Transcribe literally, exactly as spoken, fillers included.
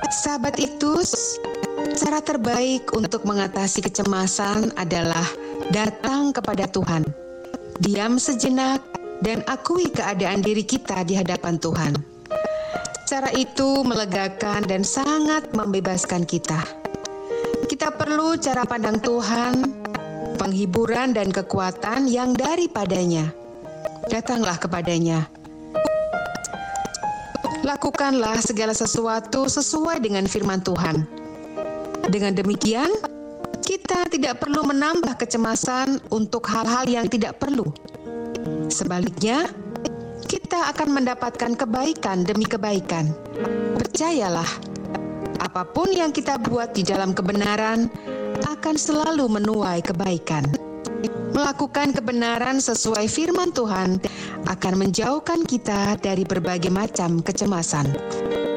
Sahabat Itus, cara terbaik untuk mengatasi kecemasan adalah datang kepada Tuhan. Diam sejenak dan akui keadaan diri kita di hadapan Tuhan. Cara itu melegakan dan sangat membebaskan kita. Kita perlu cara pandang Tuhan, penghiburan dan kekuatan yang daripadanya. Datanglah kepadanya. Lakukanlah segala sesuatu sesuai dengan firman Tuhan. Dengan demikian, kita tidak perlu menambah kecemasan untuk hal-hal yang tidak perlu. Sebaliknya, kita akan mendapatkan kebaikan demi kebaikan. Percayalah, apapun yang kita buat di dalam kebenaran akan selalu menuai kebaikan. Melakukan kebenaran sesuai firman Tuhan akan menjauhkan kita dari berbagai macam kecemasan.